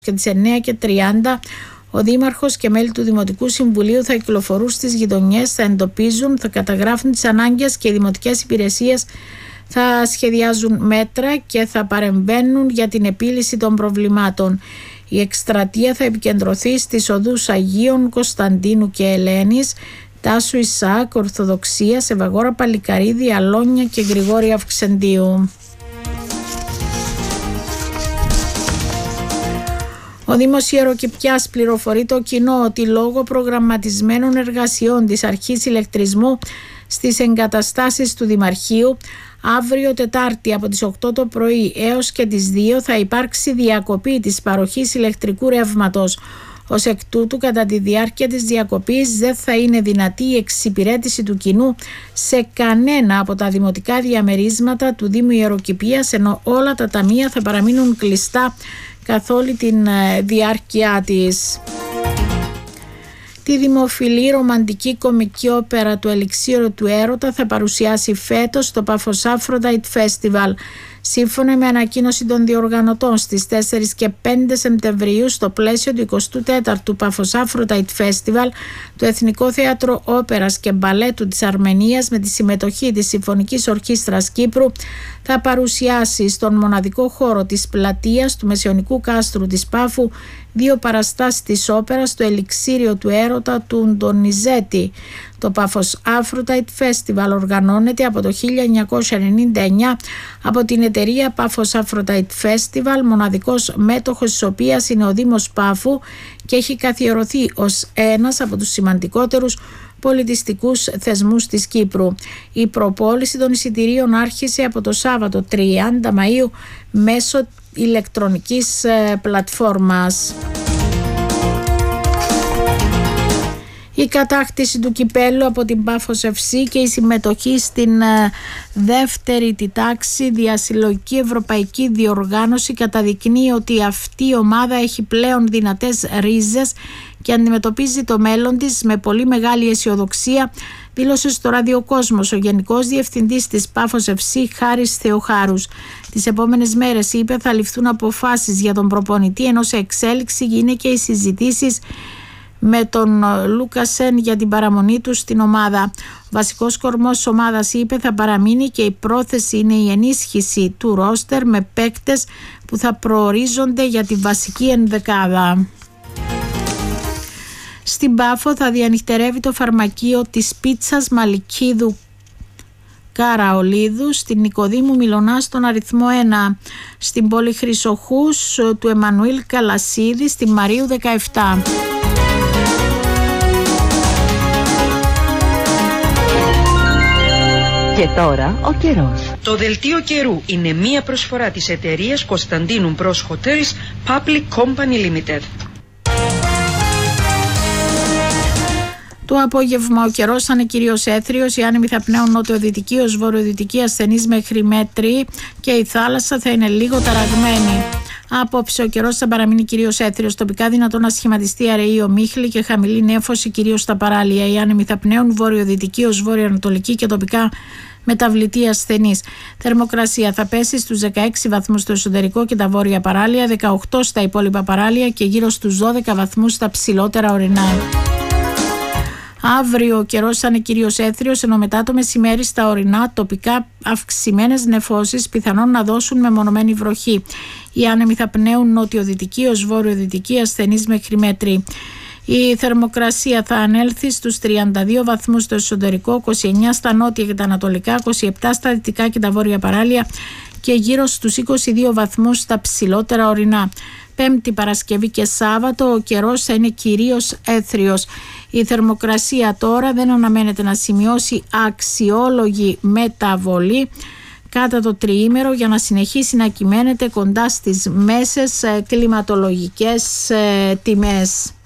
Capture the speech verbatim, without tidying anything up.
και τις εννέα και τριάντα ο Δήμαρχος και μέλη του Δημοτικού Συμβουλίου θα κυκλοφορούν στις γειτονιές, θα εντοπίζουν, θα καταγράφουν τις ανάγκες και οι δημοτικές υπηρεσίες θα σχεδιάζουν μέτρα και θα παρεμβαίνουν για την επίλυση των προβλημάτων. Η εκστρατεία θα επικεντρωθεί στις οδούς Αγίων Κωνσταντίνου και Ελένης, Τάσου Ισαάκ, Ορθοδοξίας, Ευαγόρα Παλικαρίδη, Αλόνια και Γρηγόρη Αυξεντίου. Ο Δήμος Ιεροκηπιάς πληροφορεί το κοινό ότι λόγω προγραμματισμένων εργασιών της Αρχής Ηλεκτρισμού στις εγκαταστάσεις του Δημαρχείου, αύριο Τετάρτη από τις οκτώ το πρωί έως και τις δύο θα υπάρξει διακοπή της παροχής ηλεκτρικού ρεύματος. Ως εκ τούτου, κατά τη διάρκεια της διακοπής δεν θα είναι δυνατή η εξυπηρέτηση του κοινού σε κανένα από τα δημοτικά διαμερίσματα του Δήμου Ιεροκηπίας, ενώ όλα τα ταμεία θα παραμείνουν κλειστά καθ' όλη τη διάρκεια της. Τη δημοφιλή ρομαντική κομική όπερα του Ελιξίωρο του Έρωτα θα παρουσιάσει φέτος το Πάφος Aphrodite Festival. Σύμφωνα με ανακοίνωση των διοργανωτών, στις τέσσερις και πέντε Σεπτεμβρίου, στο πλαίσιο του εικοστού τέταρτου Πάφος Aphrodite Festival, το Εθνικό Θέατρο Όπερας και Μπαλέτου της Αρμενίας με τη συμμετοχή της Συμφωνικής Ορχήστρας Κύπρου θα παρουσιάσει στον μοναδικό χώρο της πλατείας του Μεσαιωνικού Κάστρου της Πάφου δύο παραστάσεις της όπερας, το Ελιξίριο του Έρωτα του Ντονιζέτη. Το Πάφος Aphrodite Festival οργανώνεται από το χίλια εννιακόσια ενενήντα εννιά από την εταιρεία Πάφος Aphrodite Festival, μοναδικός μέτοχος της οποίας είναι ο Δήμος Πάφου και έχει καθιερωθεί ως ένας από τους σημαντικότερους πολιτιστικούς θεσμούς της Κύπρου. Η προπόληση των εισιτηρίων άρχισε από το Σάββατο τριάντα Μαΐου μέσω ηλεκτρονικής πλατφόρμας. Η κατάκτηση του κυπέλλου από την Πάφος εφ σι και η συμμετοχή στην δεύτερη τη τάξη διασυλλογική ευρωπαϊκή διοργάνωση καταδεικνύει ότι αυτή η ομάδα έχει πλέον δυνατές ρίζες και αντιμετωπίζει το μέλλον της με πολύ μεγάλη αισιοδοξία, δήλωσε στο ραδιοκόσμος ο Γενικός Διευθυντής της Πάφος εφ σι Χάρης Θεοχάρους. Τις επόμενες μέρες, είπε, θα ληφθούν αποφάσεις για τον προπονητή, ενώ σε εξέλιξη είναι και οι συζητήσεις με τον Λούκασεν για την παραμονή του στην ομάδα. Ο βασικός κορμός της ομάδας, είπε, θα παραμείνει και η πρόθεση είναι η ενίσχυση του ρόστερ με παίκτες που θα προορίζονται για τη βασική ενδεκάδα. Στην Πάφο θα διανυχτερεύει το φαρμακείο της πίτσας Μαλικίδου Καραολίδου, στην Νικοδήμου Μιλωνά στον αριθμό ένα, στην πόλη Χρυσοχούς του Εμμανουήλ Καλασίδη, στη Μαρίου δεκαεπτά. Και τώρα ο καιρός. Το δελτίο καιρού είναι μία προσφορά της εταιρείας Κωνσταντίνου Bros Hotels Public Company Limited. Το απόγευμα ο καιρός θα είναι κυρίως έθριος, οι άνεμοι θα πνέουν νότιο-δυτική ως βορειοδυτική ασθενής μέχρι μέτρη και η θάλασσα θα είναι λίγο ταραγμένη. Απόψε ο καιρός θα παραμείνει κυρίως έθριος, τοπικά δυνατόν να σχηματιστεί αραιή ομίχλη και χαμηλή νέφωση κυρίως στα παράλια. Οι άνεμοι θα πνέουν βορειοδυτική ως βόρειο-ανατολική και τοπικά μεταβλητή ασθενής. Θερμοκρασία θα πέσει στους δεκαέξι βαθμούς στο εσωτερικό και τα βόρεια παράλια, δεκαοκτώ στα υπόλοιπα παράλια και γύρω στους δώδεκα βαθμούς στα ψηλότερα ορεινά. Αύριο ο καιρός θα είναι κυρίως έθριος, ενώ μετά το μεσημέρι στα ορεινά τοπικά αυξημένες νεφώσεις πιθανόν να δώσουν μεμονωμένη βροχή. Οι άνεμοι θα πνέουν νότιο-δυτική ως βόρειο-δυτική ασθενής μέχρι μέτρη. Η θερμοκρασία θα ανέλθει στους τριάντα δύο βαθμούς στο εσωτερικό, είκοσι εννιά στα νότια και τα ανατολικά, είκοσι επτά στα δυτικά και τα βόρεια παράλια και γύρω στους είκοσι δύο βαθμούς στα ψηλότερα ορεινά. Πέμπτη, Παρασκευή και Σάββατο ο καιρός θα είναι κυρίως έθριος. Η θερμοκρασία τώρα δεν αναμένεται να σημειώσει αξιόλογη μεταβολή κατά το τριήμερο για να συνεχίσει να κυμαίνεται κοντά στις μέσες κλιματολογικές τιμές.